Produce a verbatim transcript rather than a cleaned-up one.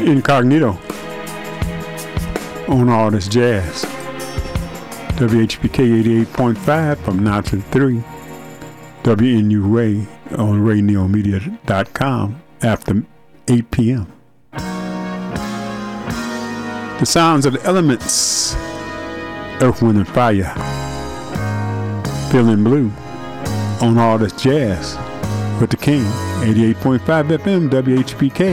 Incognito on All This Jazz. W H P K eighty-eight point five from nine to three. W N U Ray on ray neo media dot com after eight p.m. The sounds of the elements. Earth, Wind, and Fire. Feeling Blue on All This Jazz with the King. eighty-eight point five F M W H P K.